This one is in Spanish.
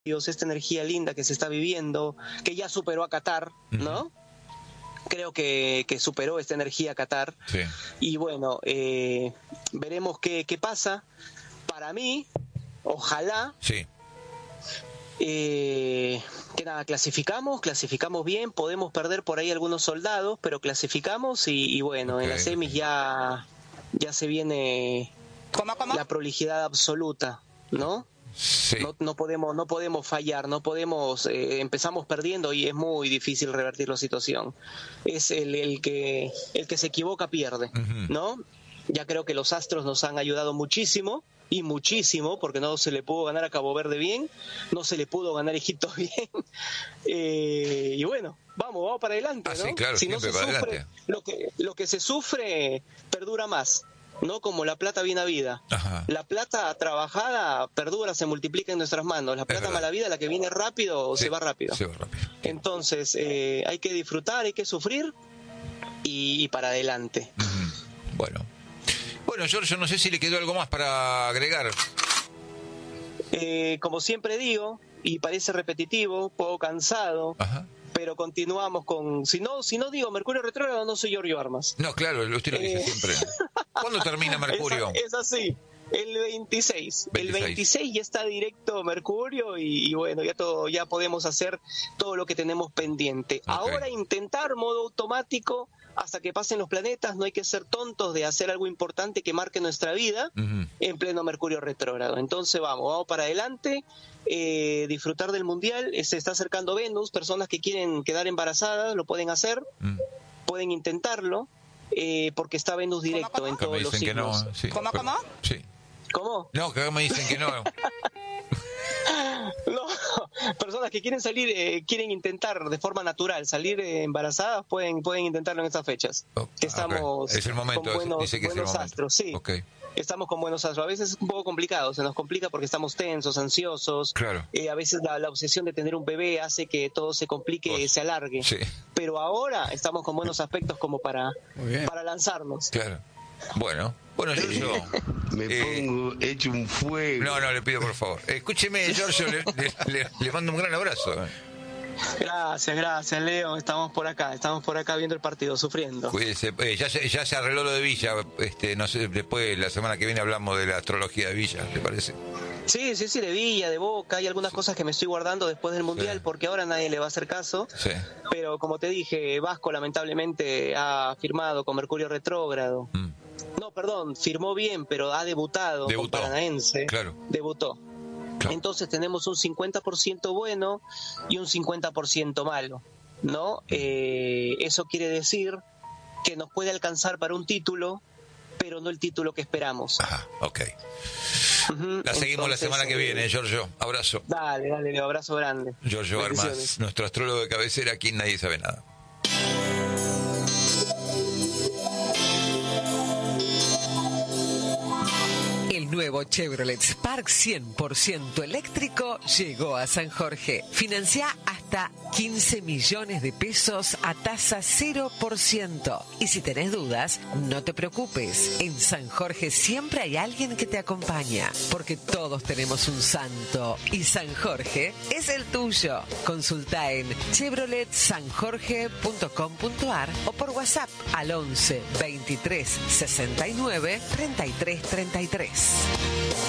esta energía linda que se está viviendo, que ya superó a Qatar, ¿no? Creo que superó esta energía Qatar. Sí. Y bueno, veremos qué pasa. Para mí, ojalá... Sí. Que nada, clasificamos bien, podemos perder por ahí algunos soldados, pero clasificamos y bueno, en las semis ya se viene ¿Cómo? la prolijidad absoluta, ¿no? Sí. No podemos fallar, no podemos, empezamos perdiendo y es muy difícil revertir la situación. Es el que se equivoca pierde, ¿no? Ya creo que los astros nos han ayudado muchísimo, porque no se le pudo ganar a Cabo Verde bien, no se le pudo ganar a Egipto bien, y bueno, vamos para adelante, ¿no? Sí, claro, si no se para sufre, adelante. lo que se sufre perdura más, no como la plata bien habida. Ajá. La plata trabajada perdura, se multiplica en nuestras manos. La plata mala vida, la que viene rápido, sí, se va rápido. Entonces, hay que disfrutar, hay que sufrir y para adelante. Bueno, Giorgio, no sé si le quedó algo más para agregar. Como siempre digo, y parece repetitivo, poco cansado, pero continuamos con... Si no digo Mercurio retrógrado, no soy Giorgio Armas. No, claro, usted lo dice siempre. ¿Cuándo termina Mercurio? Es así. El 26. El 26 ya está directo Mercurio y bueno, ya podemos hacer todo lo que tenemos pendiente. Ahora intentar modo automático hasta que pasen los planetas, no hay que ser tontos de hacer algo importante que marque nuestra vida en pleno Mercurio retrógrado. Entonces vamos para adelante, disfrutar del Mundial. Se está acercando Venus, personas que quieren quedar embarazadas lo pueden hacer, pueden intentarlo, porque está Venus directo en todos los signos. No, sí. ¿Cómo? Sí. ¿Cómo? No, que me dicen que no. No, personas que quieren salir, quieren intentar de forma natural salir embarazadas, pueden intentarlo en estas fechas. Que estamos es el momento, con buenos astros, sí. Estamos con buenos astros. A veces es un poco complicado, se nos complica porque estamos tensos, ansiosos. Claro. A veces la obsesión de tener un bebé hace que todo se complique, se alargue. Sí. Pero ahora estamos con buenos aspectos como para lanzarnos. Claro. Bueno, Giorgio. Me pongo hecho un fuego. No, le pido por favor. Escúcheme, Giorgio, le mando un gran abrazo. Gracias, Leo. Estamos por acá viendo el partido, sufriendo. Cuídese. Ya se arregló lo de Villa. No sé, después la semana que viene hablamos de la astrología de Villa, ¿te parece? Sí, de Villa, de Boca. Hay algunas cosas que me estoy guardando después del Mundial porque ahora nadie le va a hacer caso. Sí. Pero como te dije, Vasco lamentablemente ha firmado con Mercurio retrógrado. No, perdón, firmó bien, pero ha debutado con Paranaense. Claro. Debutó. Claro. Entonces tenemos un 50% bueno y un 50% malo, ¿no? Eso quiere decir que nos puede alcanzar para un título, pero no el título que esperamos. La seguimos la semana que viene, Giorgio. Abrazo. Dale, Leo, abrazo grande. Giorgio Armas, nuestro astrólogo de cabecera, aquí nadie sabe nada. El nuevo Chevrolet Spark 100% eléctrico llegó a San Jorge. Financia hasta 15 millones de pesos a tasa 0%. Y si tenés dudas, no te preocupes. En San Jorge siempre hay alguien que te acompaña, porque todos tenemos un santo y San Jorge es el tuyo. Consulta en chevroletsanjorge.com.ar o por WhatsApp al 11 23 69 33 33.